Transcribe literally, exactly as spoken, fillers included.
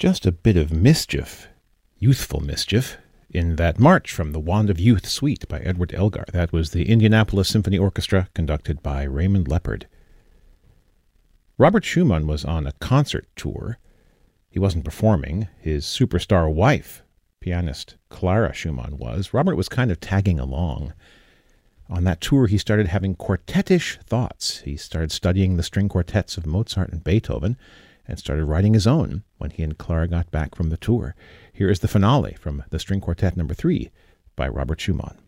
just a bit of mischief, youthful mischief, in that March from the Wand of Youth Suite by Edward Elgar. That was the Indianapolis Symphony Orchestra, conducted by Raymond Leppard. Robert Schumann was on a concert tour. He wasn't performing. His superstar wife, pianist Clara Schumann, was. Robert was kind of tagging along. On that tour, he started having quartetish thoughts. He started studying the string quartets of Mozart and Beethoven and started writing his own when he and Clara got back from the tour. Here is the finale from the String Quartet number three by Robert Schumann.